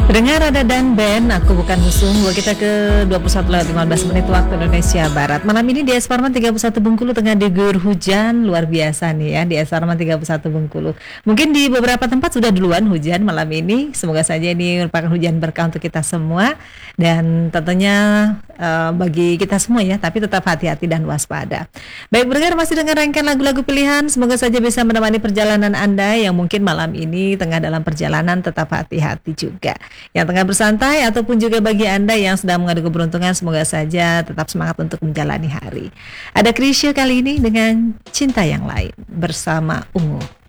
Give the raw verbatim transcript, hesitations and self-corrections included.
Pendengar ada dan band, aku bukan musuh. Kita ke dua puluh satu lewat lima belas menit waktu Indonesia Barat. Malam ini di Es Parman tiga puluh satu Bengkulu tengah diguyur hujan luar biasa nih ya, di Es Parman tiga puluh satu Bengkulu. Mungkin di beberapa tempat sudah duluan hujan malam ini. Semoga saja ini merupakan hujan berkah untuk kita semua dan tentunya uh, bagi kita semua ya, tapi tetap hati-hati dan waspada. Baik, pendengar masih dengan rangkaian lagu-lagu pilihan. Semoga saja bisa menemani perjalanan Anda yang mungkin malam ini tengah dalam perjalanan, tetap hati-hati juga. Yang tengah bersantai ataupun juga bagi Anda yang sedang mengadu keberuntungan, semoga saja tetap semangat untuk menjalani hari. Ada Krisya kali ini dengan Cinta Yang Lain bersama Ungu.